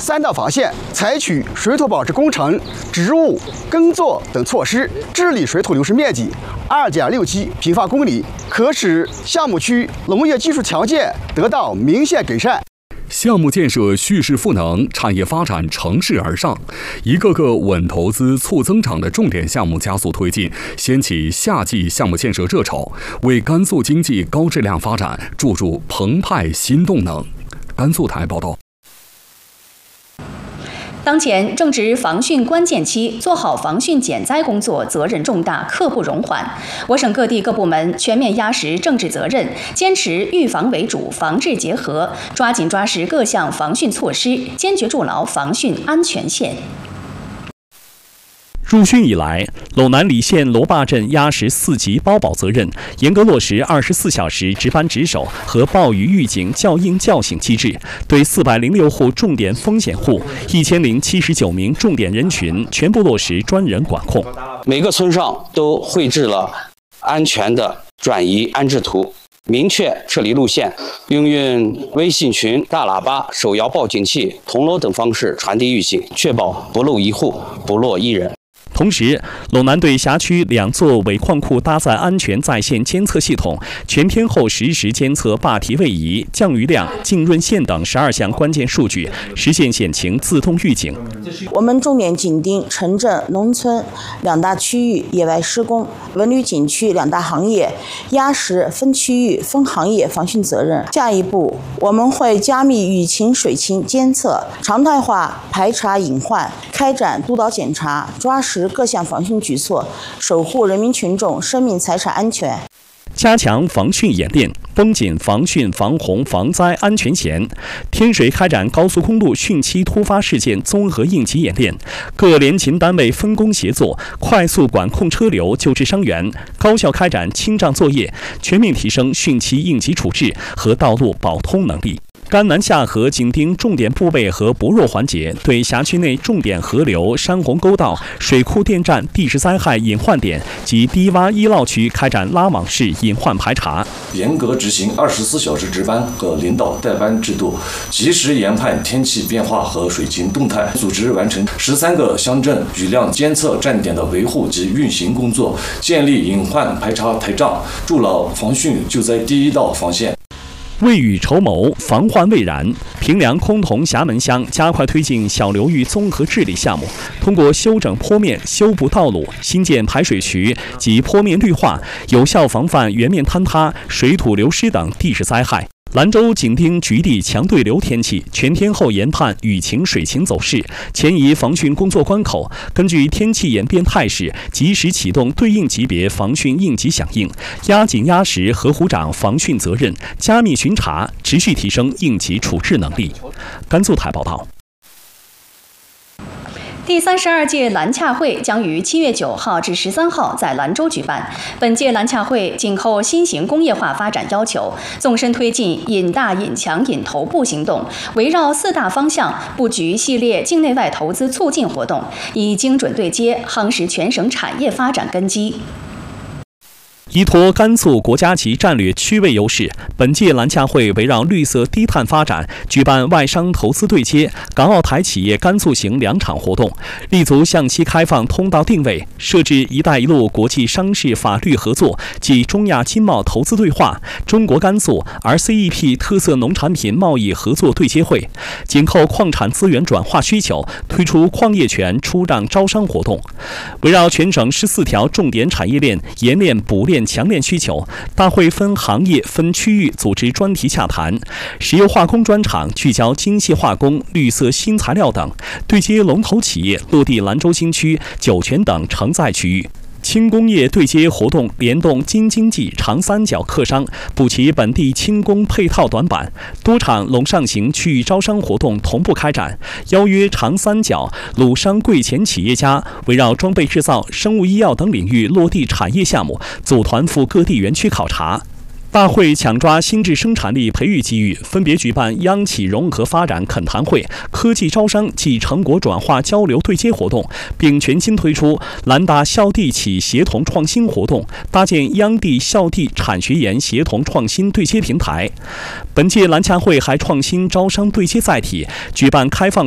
3道防线，采取水土保持工程、植物耕作等措施，治理水土流失面积2.67平方公里，可使项目区农业技术条件得到明显改善。 项目建设蓄势赋能，产业发展乘势而上，一个个稳投资、促增长的重点项目加速推进，掀起夏季项目建设热潮，为甘肃经济高质量发展注入澎湃新动能。甘肃台报道。 当前正值防汛关键期，做好防汛减灾工作责任重大，刻不容缓。我省各地各部门全面压实政治责任，坚持预防为主、防治结合，抓紧抓实各项防汛措施，坚决筑牢防汛安全线。 入汛以来，陇南理县罗坝镇压实4级包保责任，严格落实24小时值班值守和暴雨预警叫应叫醒机制，对406户重点风险户、1079名重点人群全部落实专人管控。 每个村上都绘制了安全的转移安置图，明确撤离路线，并用微信群、大喇叭、手摇报警器、铜锣等方式传递预警，确保不漏一户、不落一人。 同时，陇南对辖区2座尾矿库搭载安全在线监测系统，全天候实时监测坝体位移、降雨量、浸润线等12项关键数据，实现险情自动预警。 我们重点紧盯城镇、农村2大区域野外施工、文旅景区2大行业，压实分区域、分行业防汛责任。下一步，我们会加密雨情、水情监测，常态化排查隐患，开展督导检查，抓实各项防汛举措，守护人民群众生命财产安全。 加强防汛演练，绷紧防汛、防洪、防灾安全弦。天水开展高速公路汛期突发事件综合应急演练，各联勤单位分工协作，快速管控车流、救治伤员，高效开展清障作业，全面提升汛期应急处置和道路保通能力。甘南下河紧盯重点部位和薄弱环节，对辖区内重点河流、山洪沟道、水库电站地质灾害隐患点及低洼易涝区开展拉网式隐患排查， 严格执行24小时值班和领导带班制度，及时研判天气变化和水情动态，组织完成13个乡镇雨量监测站点的维护及运行工作，建立隐患排查台账，筑牢防汛救灾第1道防线。 未雨绸缪，防患未然。平凉崆峒峡门乡加快推进小流域综合治理项目，通过修整坡面、修补道路、新建排水渠及坡面绿化，有效防范原面坍塌、水土流失等地质灾害。兰州紧盯局地强对流天气，全天候研判雨情水情走势，前移防汛工作关口，根据天气演变态势，及时启动对应级别防汛应急响应，压紧压实河湖长防汛责任，加密巡查，持续提升应急处置能力。甘肃台报道。 第32届兰洽会将于7月9号至13号在兰州举办。本届兰洽会紧扣新型工业化发展要求，纵深推进引大、引强、引头部行动，围绕4大方向布局系列境内外投资促进活动，以精准对接，夯实全省产业发展根基。 依托甘肃国家级战略区位优势，本届兰洽会围绕绿色低碳发展，举办外商投资对接、港澳台企业甘肃行2场活动，立足向西开放通道定位，设置“一带一路”国际商事法律合作暨中亚经贸投资对话、中国甘肃 RCEP 特色农产品贸易合作对接会，紧扣矿产资源转化需求，推出矿业权出让招商活动。围绕全省14条重点产业链冶炼、补炼、强链需求，大会分行业、分区域组织专题洽谈。石油化工专场聚焦精细化工、绿色新材料等，对接龙头企业落地兰州新区、酒泉等承载区域。轻工业对接活动联动京津冀长三角客商，补齐本地轻工配套短板，多场陇上行区域招商活动同步开展，邀约长三角鲁商贵前企业家围绕装备制造、生物医药等领域落地产业项目，组团赴各地园区考察。大会抢抓新质生产力培育机遇，分别举办央企融合发展恳谈会、科技招商暨成果转化交流对接活动，并全新推出兰大校地企协同创新活动，搭建央地校地产学研协同创新对接平台。本届兰洽会还创新招商对接载体，举办开放